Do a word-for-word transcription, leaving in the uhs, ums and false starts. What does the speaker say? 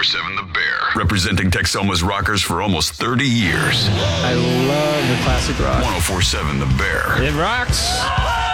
seven The Bear. Representing Texoma's rockers for almost thirty years. I love the classic rock. ten forty-seven The Bear. It rocks.